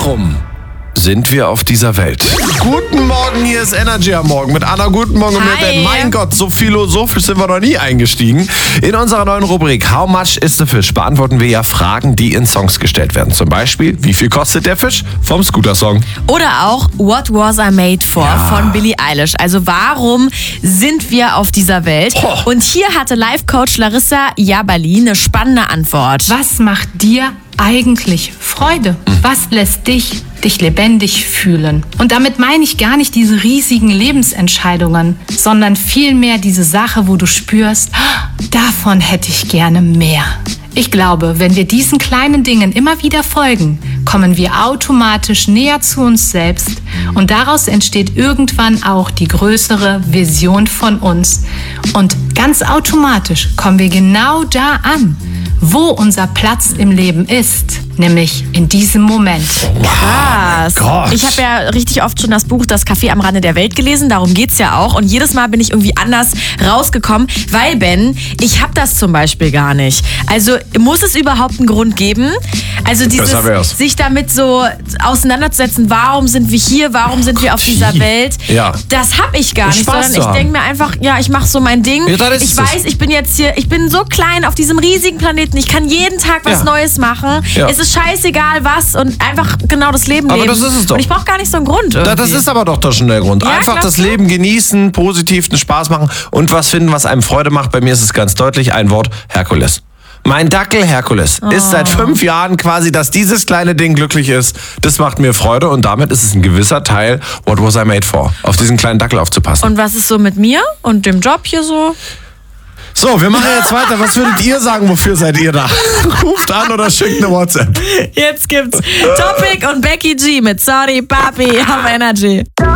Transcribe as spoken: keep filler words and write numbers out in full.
Warum sind wir auf dieser Welt? Guten Morgen, hier ist Energy am Morgen mit Anna. Guten Morgen und mit Ben. Mein Gott, so philosophisch sind wir noch nie eingestiegen. In unserer neuen Rubrik How much is the fish beantworten wir ja Fragen, die in Songs gestellt werden. Zum Beispiel, wie viel kostet der Fisch? Vom Scooter-Song. Oder auch What Was I Made For Ja. von Billie Eilish. Also warum sind wir auf dieser Welt? Oh. Und hier hatte Life-Coach Larissa Jabali eine spannende Antwort. Was macht dir eigentlich Freude? Was lässt dich dich lebendig fühlen? Und damit meine ich gar nicht diese riesigen Lebensentscheidungen, sondern vielmehr diese Sache, wo du spürst, "Ah, davon hätte ich gerne mehr." Ich glaube, wenn wir diesen kleinen Dingen immer wieder folgen, kommen wir automatisch näher zu uns selbst und daraus entsteht irgendwann auch die größere Vision von uns. Und ganz automatisch kommen wir genau da an, wo unser Platz im Leben ist, nämlich in diesem Moment. Krass. Gott. Ich habe ja richtig oft schon das Buch Das Café am Rande der Welt gelesen, darum geht's ja auch. Und jedes Mal bin ich irgendwie anders rausgekommen, weil, Ben, ich habe das zum Beispiel gar nicht. Also muss es überhaupt einen Grund geben? Also Besser dieses wär's. sich damit so auseinanderzusetzen, warum sind wir hier, warum sind wir auf dieser wie? Welt, Ja. das habe ich gar nicht, Spaß sondern zu ich haben. denke mir einfach, ja, ich mache so mein Ding. Ja, dann ist ich es weiß, das. ich bin jetzt hier, ich bin so klein auf diesem riesigen Planeten, ich kann jeden Tag was Ja. Neues machen. Ja. Es ist scheißegal was und einfach genau das Leben Aber leben. das ist es doch. Und ich brauche gar nicht so einen Grund irgendwie. Da- Das ist aber doch da schon der Grund. Ja, Einfach glaubst das du? Leben genießen, positiv einen Spaß machen und was finden, was einem Freude macht. Bei mir ist es ganz deutlich ein Wort: Herkules. Mein Dackel Herkules ist seit fünf Jahren quasi, dass dieses kleine Ding glücklich ist. Das macht mir Freude und damit ist es ein gewisser Teil What Was I Made For, auf diesen kleinen Dackel aufzupassen. Und was ist so mit mir und dem Job hier so? So, wir machen jetzt weiter. Was würdet ihr sagen, wofür seid ihr da? Ruft an oder schickt eine WhatsApp. Jetzt gibt's Topic und Becky G mit Sorry Papi auf Energy.